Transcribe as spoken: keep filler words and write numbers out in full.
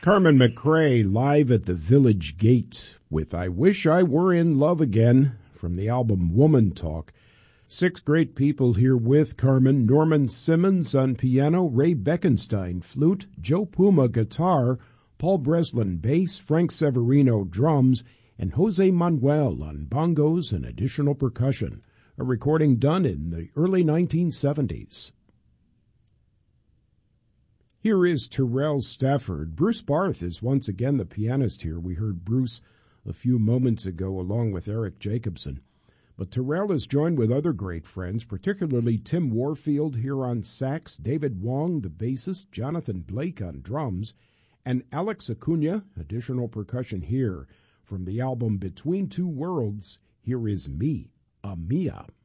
Carmen McRae live at the Village Gate with I Wish I Were in Love Again from the album Woman Talk. Six great people here with Carmen: Norman Simmons on piano, Ray Beckenstein flute, Joe Puma guitar, Paul Breslin bass, Frank Severino drums, and Jose Manuel on bongos and additional percussion. A recording done in the early nineteen seventies. Here is Terrell Stafford. Bruce Barth is once again the pianist here. We heard Bruce a few moments ago along with Eric Jacobson. But Terrell is joined with other great friends, particularly Tim Warfield here on sax, David Wong, the bassist, Jonathan Blake on drums, and Alex Acuna, additional percussion here. From the album Between Two Worlds, here is Me, a Mia.